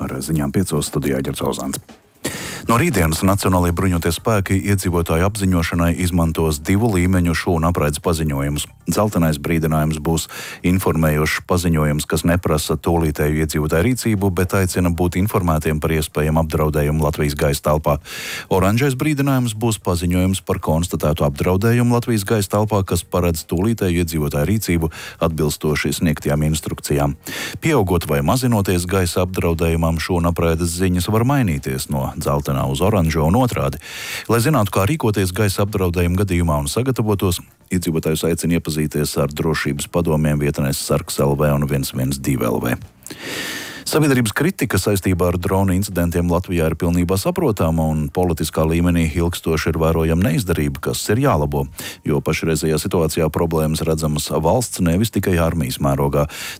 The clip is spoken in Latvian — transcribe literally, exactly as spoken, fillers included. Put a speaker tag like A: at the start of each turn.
A: Ar ziņām piecos studijā Ģerts Ozāns. No rītdienas Nacionālajie bruņotie spēki iedzīvotāju apziņošanai izmantos divu līmeņu šūnu apraides paziņojumus. Dzeltenais brīdinājums būs informējošs paziņojums, kas neprasa tūlītēju iedzīvotāju rīcību, bet aicina būt informētiem par iespējamu apdraudējumu Latvijas gaisa telpā. Oranžais brīdinājums būs paziņojums par konstatētu apdraudējumu Latvijas gaisa telpā, kas paredz tūlītēju iedzīvotāju rīcību atbilstoši sniegtajām instrukcijām. Pieaugot vai mazinoties gaisa apdraudējumam, šūnu apraides ziņas var mainīties no dzeltenā uz oranžo un otrādi. Lai zinātu, kā rīkoties gaisa apdraudējuma gadījumā un sagatavotos, iedzīvotājus aicina iepazīties ar drošības padomiem vietnēs Sarks L V un viens viens divi L V. Sabiedrības kritika saistībā ar dronu incidentiem Latvijā ir pilnībā saprotama un politiskā līmenī ilgstoši ir vērojama neizdarība, kas ir jālabo, jo pašreizējā situācijā problēmas redzamas valsts, nevis tikai armijas mērogā.